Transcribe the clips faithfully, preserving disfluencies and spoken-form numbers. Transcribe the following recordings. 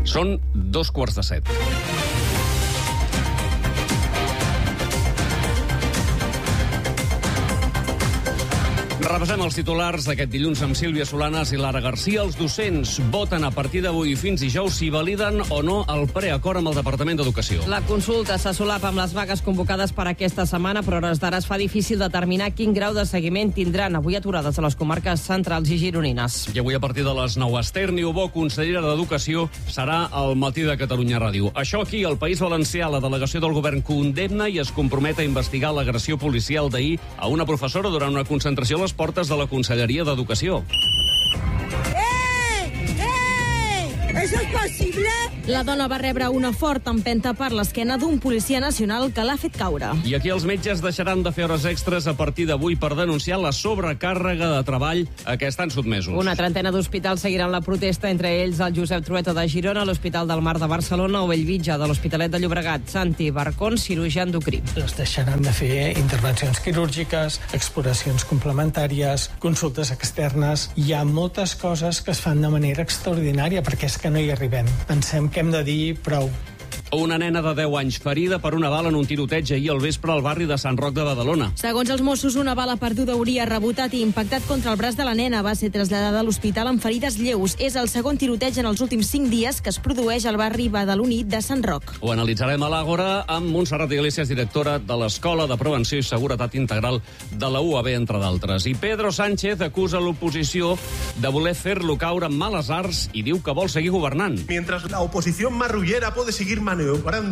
Són dos quarts de set. Repassem els titulars d'aquest dilluns amb Sílvia Solanas i Lara Garcia. Els docents voten a partir d'avui fins dijous si validen o no el preacord amb el Departament d'Educació. La consulta se solapa amb les vagues convocades per aquesta setmana, però a hores d'ara es fa difícil determinar quin grau de seguiment tindran avui aturades a les comarques centrals i gironines. I avui a partir de les nou, Esther Niubó, consellera d'Educació, serà al Matí de Catalunya Ràdio. Això aquí, al País Valencià, la delegació del govern condemna i es compromet a investigar l'agressió policial d'ahir a una professora durant una concentració a les portes de la Conselleria d'Educació. Això és possible? La dona va rebre una forta empenta per l'esquena d'un policia nacional que l'ha fet caure. I aquí els metges deixaran de fer hores extres a partir d'avui per denunciar la sobrecàrrega de treball a què estan sotmesos. Una trentena d'hospitals seguiran la protesta, entre ells el Josep Trueta de Girona, l'Hospital del Mar de Barcelona o Bellvitge de l'Hospitalet de Llobregat. Santi Barcón, cirurgià endocrí. Es deixaran de fer intervencions quirúrgiques, exploracions complementàries, consultes externes. Hi ha moltes coses que es fan de manera extraordinària perquè és que no hi arribem. Pensem que hem de dir prou. Una nena de deu anys ferida per una bala en un tiroteig ahir al vespre al barri de Sant Roc de Badalona. Segons els Mossos, una bala perduda hauria rebotat i impactat contra el braç de la nena. Va ser traslladada a l'hospital amb ferides lleus. És el segon tiroteig en els últims cinc dies que es produeix al barri badaloní de Sant Roc. Ho analitzarem a l'Àgora amb Montserrat Iglesias, directora de l'Escola de Prevenció i Seguretat Integral de la U A B, entre d'altres. I Pedro Sánchez acusa l'oposició de voler fer-lo caure en males arts i diu que vol seguir governant. Mientras la oposición marrullera puede seguir maniobrando,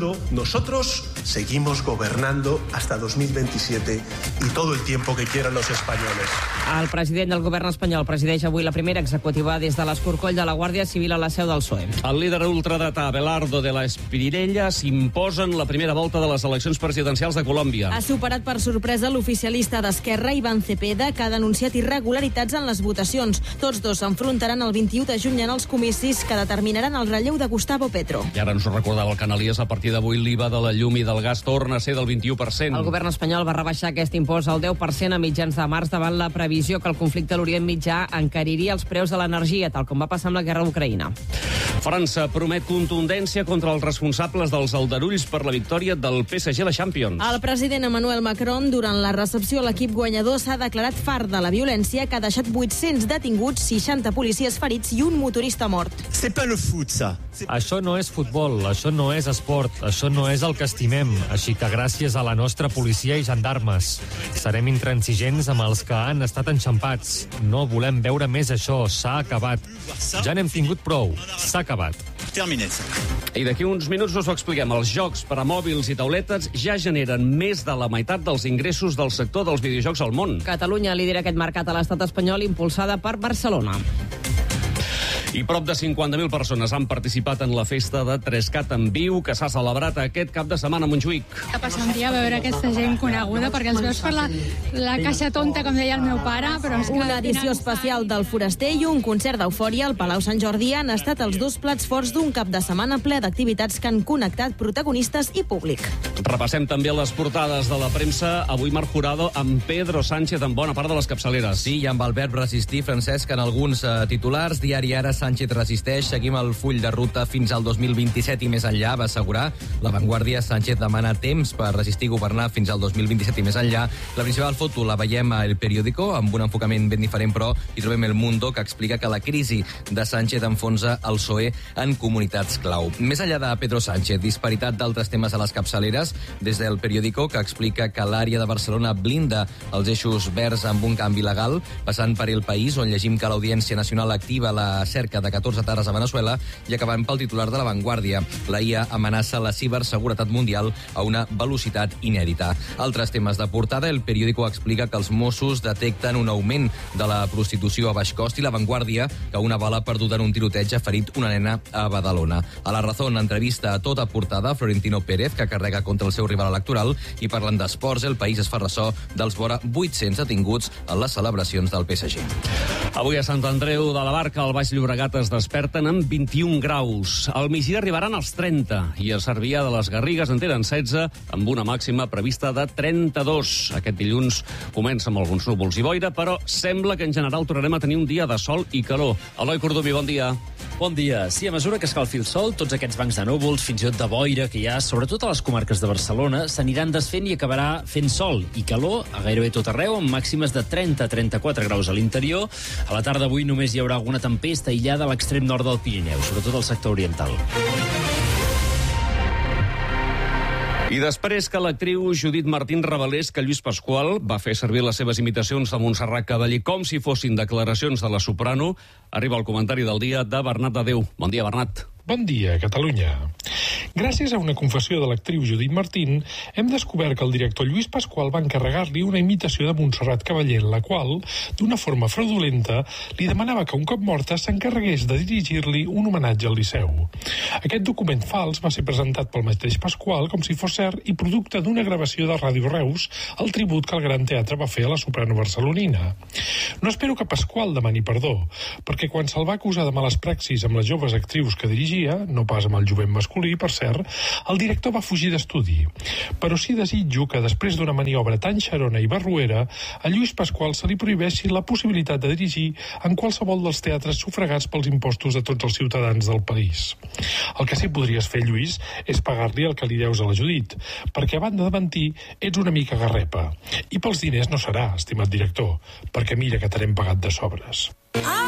nosotros seguimos gobernando hasta dos mil veintisiete y todo el tiempo que quieran los españoles. El president del govern espanyol presideix avui la primera executiva des de l'Escorcoll de la Guàrdia Civil a la seu del P S O E. El líder ultradretà Abelardo de la Espriella s'imposa en la primera volta de les eleccions presidencials de Colòmbia. Ha superat per sorpresa l'oficialista d'Esquerra, Iván Cepeda, que ha denunciat irregularitats en les votacions. Tots dos s'enfrontaran el vint-i-u de juny en els comicis que determinaran el relleu de Gustavo Petro. I ara ens ho recordava el canal I A S, a partir d'avui l'I V A de la llum i del gas torna a ser del vint-i-u per cent. El govern espanyol va rebaixar aquest impost al deu per cent a mitjans de març davant la previsió que el conflicte a l'Orient Mitjà encariria els preus de l'energia, tal com va passar amb la guerra d'Ucraïna. França promet contundència contra els responsables dels aldarulls per la victòria del P S G a la Champions. El president Emmanuel Macron, durant la recepció a l'equip guanyador, s'ha declarat fart de la violència que ha deixat vuit-cents detinguts, seixanta policies ferits i un motorista mort. C'est pas le foot, ça. Això no és futbol, això no és esport, això no és el que estimem. Així que gràcies a la nostra policia i gendarmes serem intransigents amb els que han estat enxampats. No volem veure més això, s'ha acabat. Ja n'hem tingut prou, s'ha acabat. I d'aquí uns minuts us ho expliquem. Els jocs per a mòbils i tauletes ja generen més de la meitat dels ingressos del sector dels videojocs al món. Catalunya lidera aquest mercat a l'estat espanyol, impulsada per Barcelona. I prop de cinquanta mil persones han participat en la festa de tres cat en viu que s'ha celebrat aquest cap de setmana a Montjuïc. Va passar un dia a veure aquesta gent coneguda perquè els veus per la, la caixa tonta, com deia el meu pare, però és que... Una edició especial del Foraster i un concert d'eufòria al Palau Sant Jordi han estat els dos plats forts d'un cap de setmana ple d'activitats que han connectat protagonistes i públic. Repassem també les portades de la premsa. Avui Marc Jurado amb Pedro Sánchez en bona part de les capçaleres. Sí, i amb el verb resistir, Francesc, en alguns eh, titulars. Diari Ara, Sánchez resisteix, seguim el full de ruta fins al dos mil vint-i-set i més enllà, va assegurar. La Vanguardia, Sánchez demana temps per resistir governar fins al dos mil vint-i-set i més enllà. La principal foto la veiem a El Periódico, amb un enfocament ben diferent, però hi trobem El Mundo, que explica que la crisi de Sánchez enfonsa el P S O E en comunitats clau. Més enllà de Pedro Sánchez, disparitat d'altres temes a les capçaleres, des del Periódico, que explica que l'àrea de Barcelona blinda els eixos verds amb un canvi legal, passant per El País, on llegim que l'Audiència Nacional activa la cerca de catorze tares a Venezuela, i acabant pel titular de La Vanguardia. La I A amenaça la ciberseguretat mundial a una velocitat inèdita. Altres temes de portada, El Periódico explica que els Mossos detecten un augment de la prostitució a baix cost i La Vanguardia que una bala perduda en un tiroteig ha ferit una nena a Badalona. A La Razón, entrevista a tota portada Florentino Pérez, que carrega contra el seu rival electoral, i parlant d'esports, El País es fa ressò dels vora vuit-cents detinguts en les celebracions del P S G. Avui a Sant Andreu de la Barca, al Baix Llobregat, es desperten amb vint-i-un graus. Al migdia arribaran als trenta i a Cervià de les Garrigues en tenen setze, amb una màxima prevista de trenta-dos. Aquest dilluns comença amb alguns núvols i boira, però sembla que en general tornarem a tenir un dia de sol i calor. Eloi Cordomí, bon dia. Bon dia. Sí, a mesura que escalfi el sol, tots aquests bancs de núvols, fins i tot de boira que hi ha, sobretot a les comarques de Barcelona, s'aniran desfent i acabarà fent sol i calor a gairebé tot arreu, amb màximes de trenta a trenta-quatre graus a l'interior. A la tarda d'avui només hi haurà alguna tempesta aïllada a l'extrem nord del Pirineu, sobretot al sector oriental. I després que l'actriu Judit Martín revelés que Lluís Pasqual va fer servir les seves imitacions de Montserrat Caballé com si fossin declaracions de la soprano, arriba el comentari del dia de Bernat de Déu. Bon dia, Bernat. Bon dia, Catalunya. Gràcies a una confessió de l'actriu Judit Martín, hem descobert que el director Lluís Pasqual va encarregar-li una imitació de Montserrat Caballé, en la qual, d'una forma fraudulenta, li demanava que un cop morta s'encarregués de dirigir-li un homenatge al Liceu. Aquest document fals va ser presentat pel mateix Pasqual com si fos cert i producte d'una gravació de Ràdio Reus, el tribut que el Gran Teatre va fer a la soprano barcelonina. No espero que Pasqual demani perdó, perquè quan se'l va acusar de males praxis amb les joves actrius que dirigia, no pas amb el jovent masculí, per cert, el director va fugir d'estudi. Però sí desitjo que després d'una maniobra tan xarona i barruera, a Lluís Pasqual se li prohibeixi la possibilitat de dirigir en qualsevol dels teatres sufragats pels impostos de tots els ciutadans del país. El que sí podries fer, Lluís, és pagar-li el que li deus a la Judit, perquè a banda de mentir, ets una mica garrepa. I pels diners no serà, estimat director, perquè mira que t'hem pagat de sobres. Ah!